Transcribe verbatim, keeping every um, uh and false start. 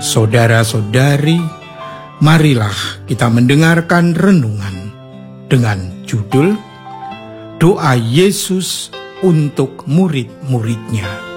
Saudara-saudari, marilah kita mendengarkan renungan dengan judul Doa Yesus untuk murid-muridnya.